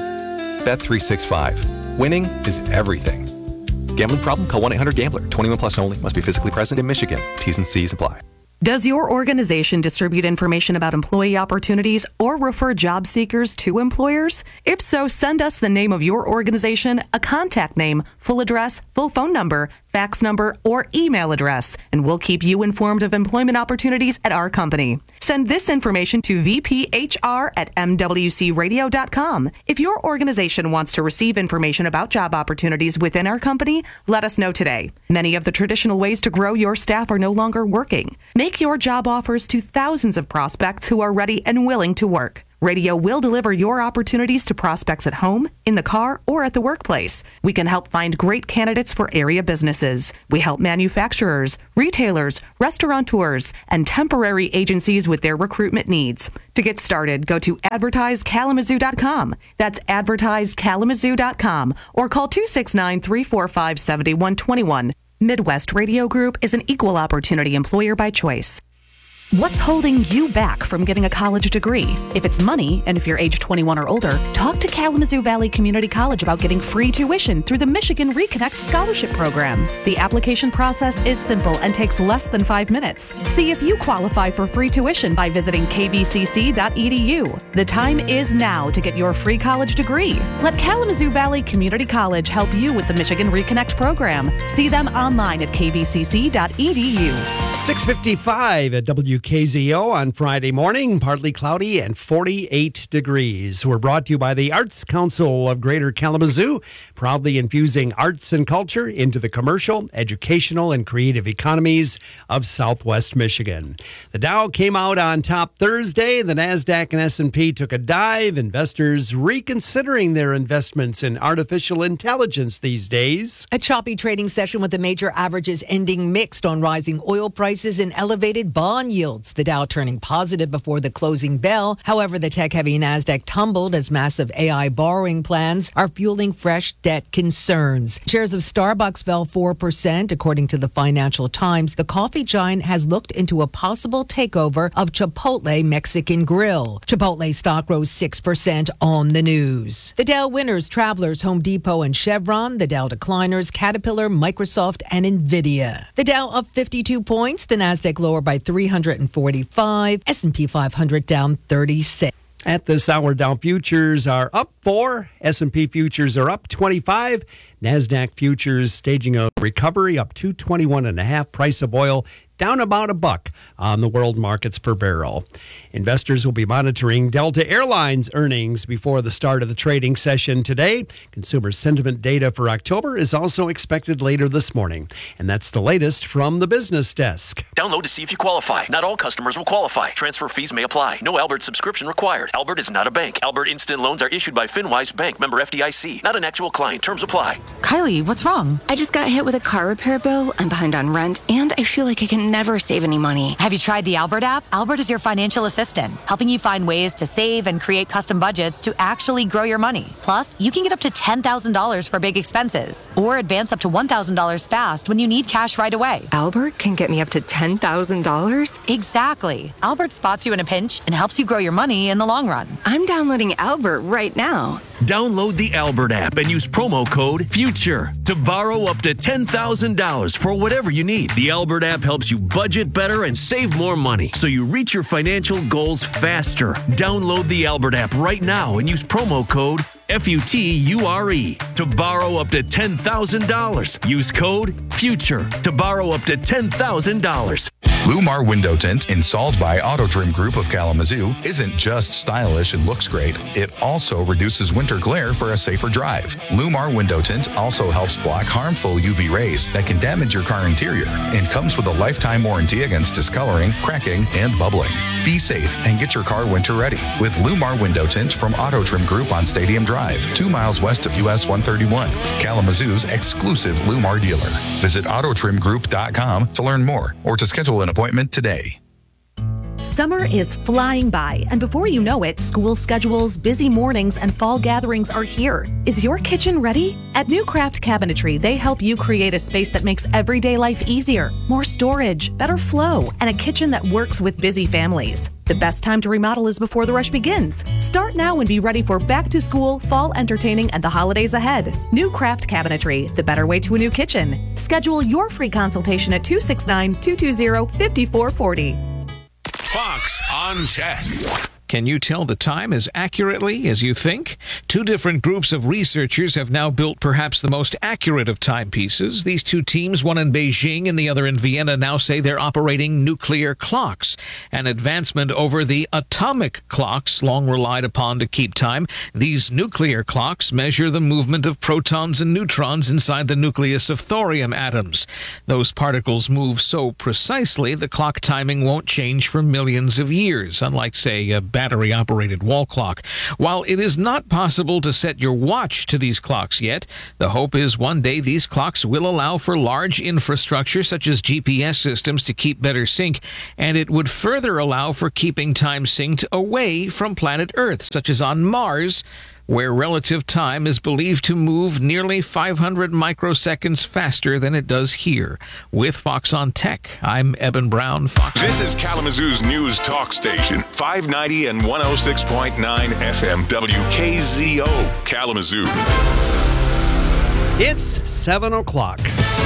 Bet three sixty-five. Winning is everything. Gambling problem? Call one eight hundred gambler. twenty-one plus only. Must be physically present in Michigan. T's and C's apply. Does your organization distribute information about employee opportunities or refer job seekers to employers? If so, send us the name of your organization, a contact name, full address, full phone number, fax number, or email address, and we'll keep you informed of employment opportunities at our company. Send this information to v p h r at m w c radio dot com. If your organization wants to receive information about job opportunities within our company, let us know today. Many of the traditional ways to grow your staff are no longer working. Make your job offers to thousands of prospects who are ready and willing to work. Radio will deliver your opportunities to prospects at home, in the car, or at the workplace. We can help find great candidates for area businesses. We help manufacturers, retailers, restaurateurs, and temporary agencies with their recruitment needs. To get started, go to advertise kalamazoo dot com. That's advertise kalamazoo dot com or call two six nine, three four five, seven one two one. Midwest Radio Group is an equal opportunity employer by choice. What's holding you back from getting a college degree? If it's money, and if you're age twenty-one or older, talk to Kalamazoo Valley Community College about getting free tuition through the Michigan Reconnect Scholarship Program. The application process is simple and takes less than five minutes. See if you qualify for free tuition by visiting k v c c dot e d u. The time is now to get your free college degree. Let Kalamazoo Valley Community College help you with the Michigan Reconnect Program. See them online at k v c c dot e d u. six fifty-five at W K Z O on Friday morning, partly cloudy and forty-eight degrees. We're brought to you by the Arts Council of Greater Kalamazoo, proudly infusing arts and culture into the commercial, educational, and creative economies of Southwest Michigan. The Dow came out on top Thursday. The NASDAQ and S and P took a dive. Investors reconsidering their investments in artificial intelligence these days. A choppy trading session with the major averages ending mixed on rising oil prices and elevated bond yields. The Dow turning positive before the closing bell. However, the tech-heavy NASDAQ tumbled as massive A I borrowing plans are fueling fresh debt concerns. Shares of Starbucks fell four percent. According to the Financial Times, the coffee giant has looked into a possible takeover of Chipotle Mexican Grill. Chipotle stock rose six percent on the news. The Dow winners, Travelers, Home Depot, and Chevron. The Dow decliners, Caterpillar, Microsoft, and NVIDIA. The Dow up fifty-two points. The NASDAQ lower by three hundred forty-five. S and P five hundred down thirty-six. At this hour, Dow futures are up four. S and P futures are up twenty-five. NASDAQ futures staging a recovery up two twenty-one and a half. Price of oil down about a buck on the world markets per barrel. Investors will be monitoring Delta Airlines earnings before the start of the trading session today. Consumer sentiment data for October is also expected later this morning. And that's the latest from the business desk. Download to see if you qualify. Not all customers will qualify. Transfer fees may apply. No Albert subscription required. Albert is not a bank. Albert Instant Loans are issued by FinWise Bank, member F D I C. Not an actual client. Terms apply. Kylie, what's wrong? I just got hit with a car repair bill. I'm behind on rent, and I feel like I can never save any money. Have you tried the Albert app? Albert is your financial assistant, helping you find ways to save and create custom budgets to actually grow your money. Plus, you can get up to ten thousand dollars for big expenses, or advance up to one thousand dollars fast when you need cash right away. Albert can get me up to ten thousand dollars? Exactly. Albert spots you in a pinch and helps you grow your money in the long run. I'm downloading Albert right now. Download the Albert app and use promo code FUTURE to borrow up to ten thousand dollars for whatever you need. The Albert app helps you budget better and save more money so you reach your financial goals faster. Download the Albert app right now and use promo code F U T U R E to borrow up to ten thousand dollars. Use code FUTURE to borrow up to ten thousand dollars. Lumar Window Tint, installed by Auto Trim Group of Kalamazoo, isn't just stylish and looks great. It also reduces winter glare for a safer drive. Lumar Window Tint also helps block harmful U V rays that can damage your car interior and comes with a lifetime warranty against discoloring, cracking, and bubbling. Be safe and get your car winter ready with Lumar Window Tint from Auto Trim Group on Stadium Drive, two miles west of U S one thirty-one, Kalamazoo's exclusive Lumar dealer. Visit auto trim group dot com to learn more or to schedule an appointment today. Summer is flying by, and before you know it, school schedules, busy mornings, and fall gatherings are here. Is your kitchen ready? At New Craft Cabinetry, they help you create a space that makes everyday life easier, more storage, better flow, and a kitchen that works with busy families. The best time to remodel is before the rush begins. Start now and be ready for back to school, fall entertaining, and the holidays ahead. New Craft Cabinetry, the better way to a new kitchen. Schedule your free consultation at two six nine, two two zero, five four four zero. Fox on Tech. Can you tell the time as accurately as you think? Two different groups of researchers have now built perhaps the most accurate of timepieces. These two teams, one in Beijing and the other in Vienna, now say they're operating nuclear clocks, an advancement over the atomic clocks long relied upon to keep time. These nuclear clocks measure the movement of protons and neutrons inside the nucleus of thorium atoms. Those particles move so precisely the clock timing won't change for millions of years, unlike, say, a battery-operated wall clock. While it is not possible to set your watch to these clocks yet, the hope is one day these clocks will allow for large infrastructure such as G P S systems to keep better sync, and it would further allow for keeping time synced away from planet Earth, such as on Mars, where relative time is believed to move nearly five hundred microseconds faster than it does here. With Fox on Tech, I'm Eben Brown. Fox. This is Kalamazoo's news talk station, five ninety and one oh six point nine F M W K Z O, Kalamazoo. It's seven o'clock.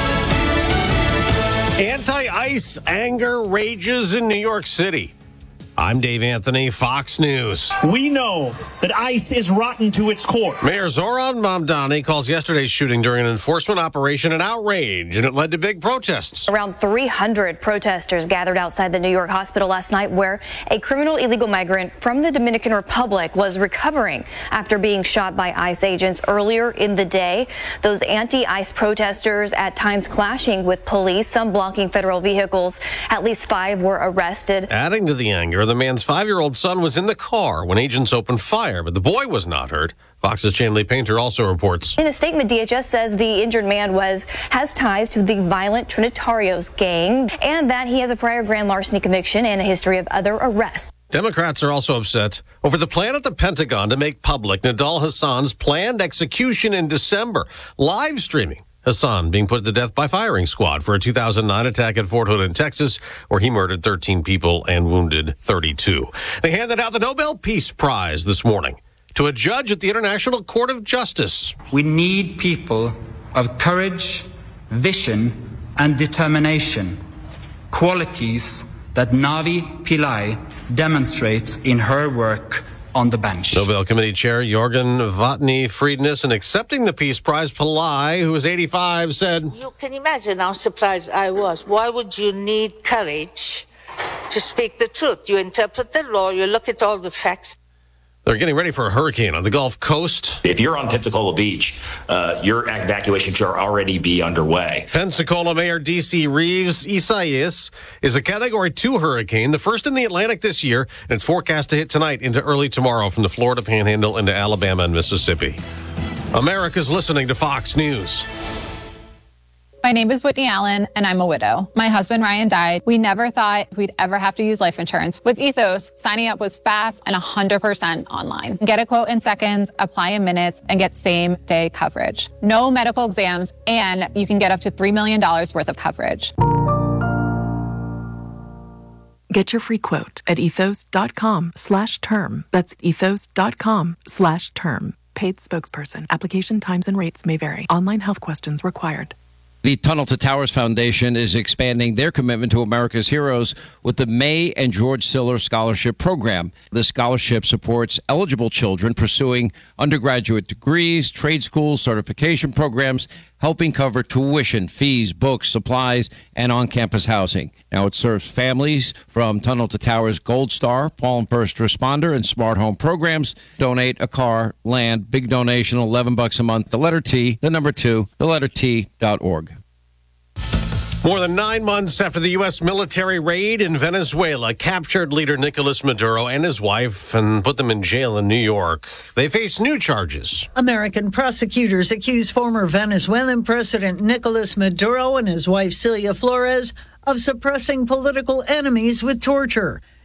Anti-ICE anger rages in New York City. I'm Dave Anthony, Fox News. We know that ICE is rotten to its core. Mayor Zoran Mamdani calls yesterday's shooting during an enforcement operation an outrage, and it led to big protests. Around three hundred protesters gathered outside the New York hospital last night, where a criminal illegal migrant from the Dominican Republic was recovering after being shot by ICE agents earlier in the day. Those anti-ICE protesters at times clashing with police, some blocking federal vehicles. At least five were arrested. Adding to the anger, the man's five-year-old son was in the car when agents opened fire, but the boy was not hurt. Fox's Chanley Painter also reports. In a statement, D H S says the injured man was has ties to the violent Trinitarios gang and that he has a prior grand larceny conviction and a history of other arrests. Democrats are also upset over the plan at the Pentagon to make public Nidal Hassan's planned execution in December, live streaming Hassan being put to death by firing squad for a two thousand nine attack at Fort Hood in Texas, where he murdered thirteen people and wounded thirty-two. They handed out the Nobel Peace Prize this morning to a judge at the International Court of Justice. We need people of courage, vision, and determination, qualities that Navi Pillai demonstrates in her work on the bench. Nobel Committee Chair Jorgen Vatny Friedness, in accepting the Peace Prize, Pillai, who was eighty-five, said, "You can imagine how surprised I was. Why would you need courage to speak the truth? You interpret the law, you look at all the facts." They're getting ready for a hurricane on the Gulf Coast. If you're on Pensacola Beach, uh, your evacuation should already be underway. Pensacola Mayor D C Reeves Isaias is a Category two hurricane, the first in the Atlantic this year, and it's forecast to hit tonight into early tomorrow from the Florida Panhandle into Alabama and Mississippi. America's listening to Fox News. My name is Whitney Allen, and I'm a widow. My husband, Ryan, died. We never thought we'd ever have to use life insurance. With Ethos, signing up was fast and one hundred percent online. Get a quote in seconds, apply in minutes, and get same-day coverage. No medical exams, and you can get up to three million dollars worth of coverage. Get your free quote at ethos.com slash term. That's ethos.com slash term. Paid spokesperson. Application times and rates may vary. Online health questions required. The Tunnel to Towers Foundation is expanding their commitment to America's heroes with the May and George Siller Scholarship Program. The scholarship supports eligible children pursuing undergraduate degrees, trade schools, certification programs, helping cover tuition, fees, books, supplies, and on-campus housing. Now it serves families from Tunnel to Towers Gold Star, Fallen First Responder, and Smart Home programs. Donate a car, land, big donation, eleven bucks a month. The letter T, the number two, the letter T dot org. More than nine months after the U S military raid in Venezuela captured leader Nicolas Maduro and his wife and put them in jail in New York, they face new charges. American prosecutors accuse former Venezuelan President Nicolas Maduro and his wife Celia Flores of suppressing political enemies with torture.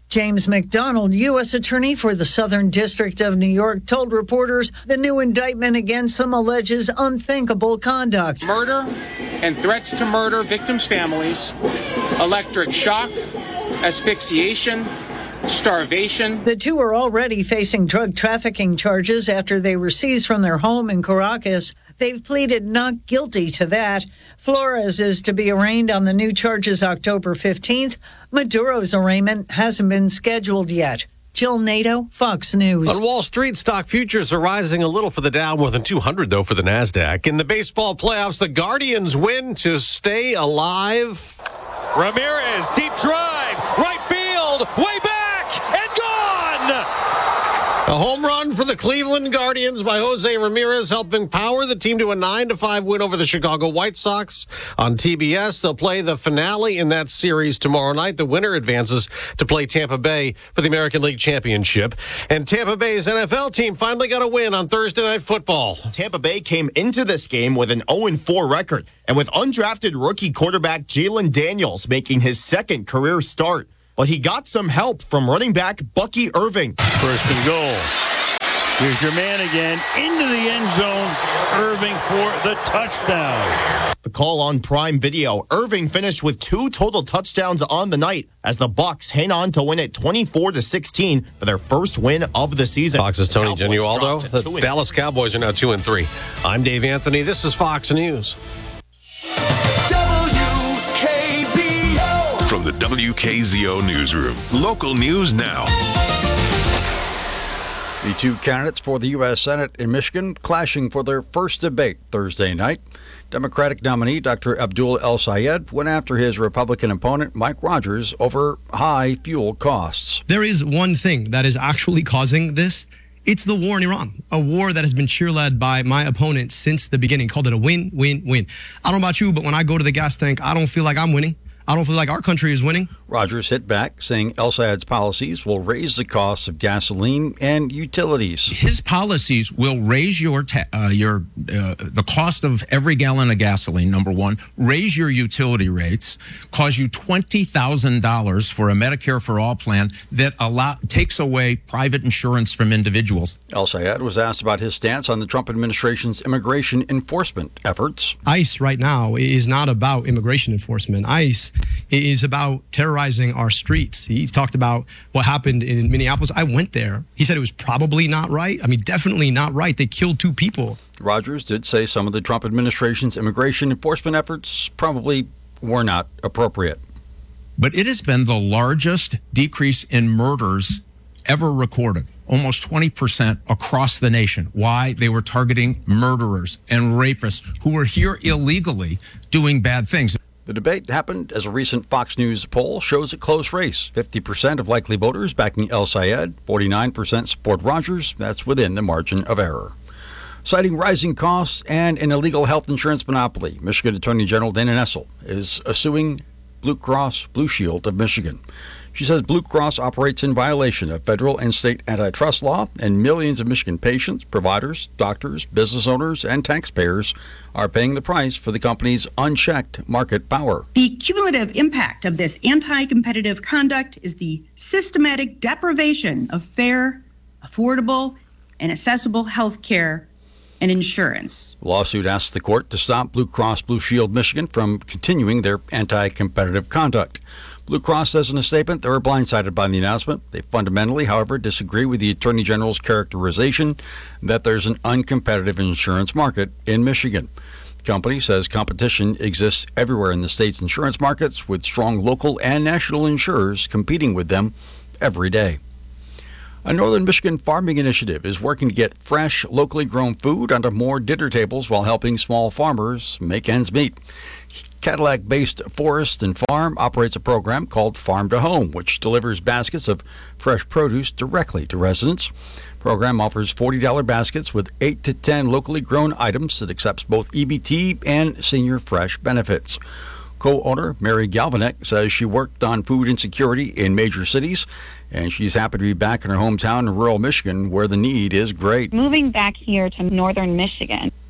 James McDonald, U S attorney for the Southern District of New York, told reporters the new indictment against them alleges unthinkable conduct. Murder and threats to murder victims' families, electric shock, asphyxiation, starvation. The two are already facing drug trafficking charges after they were seized from their home in Caracas. They've pleaded not guilty to that. Flores is to be arraigned on the new charges October fifteenth. Maduro's arraignment hasn't been scheduled yet. Jill Nato, Fox News. On Wall Street, stock futures are rising a little for the Dow, more than two hundred, though, for the NASDAQ. In the baseball playoffs, the Guardians win to stay alive. Ramirez, deep drive, right field, way back, and gone! A home run for the Cleveland Guardians by Jose Ramirez, helping power the team to a nine to five win over the Chicago White Sox on T B S. They'll play the finale in that series tomorrow night. The winner advances to play Tampa Bay for the American League Championship. And Tampa Bay's N F L team finally got a win on Thursday Night Football. Tampa Bay came into this game with an oh and four record, and with undrafted rookie quarterback Jalen Daniels making his second career start. But he got some help from running back Bucky Irving. First and goal. Here's your man again into the end zone. Irving for the touchdown. The call on Prime Video. Irving finished with two total touchdowns on the night as the Bucs hang on to win it twenty-four to sixteen for their first win of the season. Fox's Tony Cowboys Genualdo. dropped to The Dallas Cowboys are now two and three. I'm Dave Anthony. This is Fox News. From the W K Z O Newsroom, local news now. The two candidates for the U S Senate in Michigan clashing for their first debate Thursday night. Democratic nominee Doctor Abdul El-Sayed went after his Republican opponent Mike Rogers over high fuel costs. There is one thing that is actually causing this. It's the war in Iran, a war that has been cheerled by my opponent since the beginning. Called it a win, win, win. I don't know about you, but when I go to the gas tank, I don't feel like I'm winning. I don't feel like our country is winning. Rogers hit back, saying El-Sayed's policies will raise the costs of gasoline and utilities. His policies will raise your ta- uh, your uh, the cost of every gallon of gasoline, number one, raise your utility rates, cause you twenty thousand dollars for a Medicare for All plan that allow takes away private insurance from individuals. El-Sayed was asked about his stance on the Trump administration's immigration enforcement efforts. ICE right now is not about immigration enforcement. ICE is about terrorizing our streets. He talked about what happened in Minneapolis. I went there. He said it was probably not right. I mean, definitely not right. They killed two people. Rogers did say some of the Trump administration's immigration enforcement efforts probably were not appropriate. But it has been the largest decrease in murders ever recorded, almost twenty percent across the nation. Why? They were targeting murderers and rapists who were here illegally doing bad things. The debate happened as a recent Fox News poll shows a close race. fifty percent of likely voters backing El-Sayed, forty-nine percent support Rogers. That's within the margin of error. Citing rising costs and an illegal health insurance monopoly, Michigan Attorney General Dana Nessel is suing Blue Cross Blue Shield of Michigan. She says Blue Cross operates in violation of federal and state antitrust law, and millions of Michigan patients, providers, doctors, business owners, and taxpayers are paying the price for the company's unchecked market power. The cumulative impact of this anti-competitive conduct is the systematic deprivation of fair, affordable, and accessible health care and insurance. The lawsuit asks the court to stop Blue Cross Blue Shield Michigan from continuing their anti-competitive conduct. Blue Cross says in a statement they were blindsided by the announcement. They fundamentally, however, disagree with the Attorney General's characterization that there's an uncompetitive insurance market in Michigan. The company says competition exists everywhere in the state's insurance markets, with strong local and national insurers competing with them every day. A Northern Michigan farming initiative is working to get fresh, locally grown food onto more dinner tables while helping small farmers make ends meet. Cadillac-based Forest and Farm operates a program called Farm to Home, which delivers baskets of fresh produce directly to residents. The program offers forty dollars baskets with eight to ten locally grown items that accepts both E B T and Senior Fresh benefits. Co-owner Mary Galvanek says she worked on food insecurity in major cities, and she's happy to be back in her hometown in rural Michigan, where the need is great. Moving back here to northern Michigan,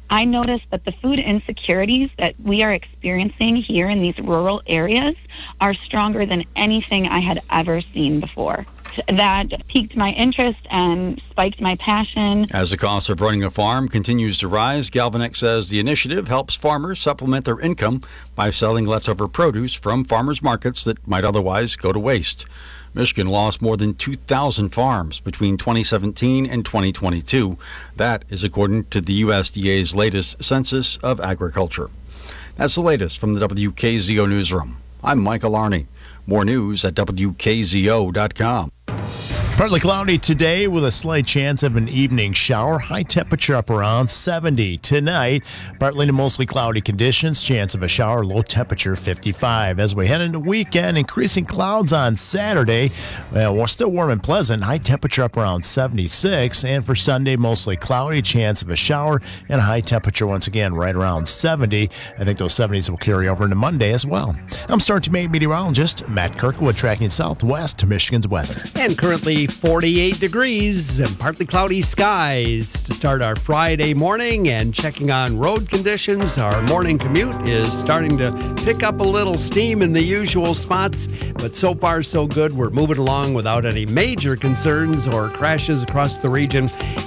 I noticed that the food insecurities that we are experiencing here in these rural areas are stronger than anything I had ever seen before. That piqued my interest and spiked my passion. As the cost of running a farm continues to rise, Galvanic says the initiative helps farmers supplement their income by selling leftover produce from farmers markets that might otherwise go to waste. Michigan lost more than two thousand farms between twenty seventeen and twenty twenty-two. That is according to the U S D A's latest census of agriculture. That's the latest from the W K Z O newsroom. I'm Michael Arney. More news at W K Z O dot com. Partly cloudy today with a slight chance of an evening shower. High temperature up around seventy. Tonight, partly to mostly cloudy conditions. Chance of a shower. Low temperature fifty-five. As we head into the weekend, increasing clouds on Saturday. Well, we're still warm and pleasant. High temperature up around seventy-six. And for Sunday, mostly cloudy. Chance of a shower and a high temperature once again right around seventy. I think those seventies will carry over into Monday as well. I'm Star two meteorologist Matt Kirkwood, tracking southwest to Michigan's weather. And currently forty-eight degrees and partly cloudy skies to start our Friday morning. And checking on road conditions, our morning commute is starting to pick up a little steam in the usual spots, but so far so good. We're moving along without any major concerns or crashes across the region.